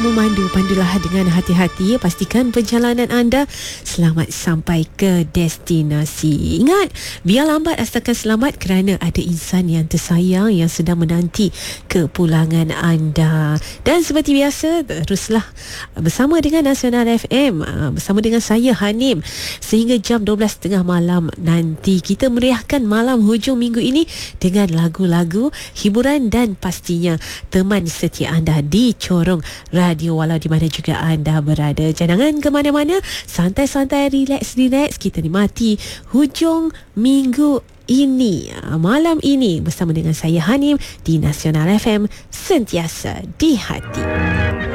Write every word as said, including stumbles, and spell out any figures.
Memandu, pandulah dengan hati-hati. Pastikan perjalanan anda selamat sampai ke destinasi. Ingat, biar lambat asalkan selamat, kerana ada insan yang tersayang yang sedang menanti kepulangan anda. Dan seperti biasa, teruslah bersama dengan Nasional F M, bersama dengan saya Hanim, sehingga jam dua belas tiga puluh malam nanti. Kita meriahkan malam hujung minggu ini dengan lagu-lagu hiburan dan pastinya teman setia anda di Corong Radio, walau di mana juga anda berada. Jangan ke mana-mana, santai-santai, relax-relax. Kita nikmati hujung minggu ini, malam ini, bersama dengan saya Hanim di Nasional F M, sentiasa di hati.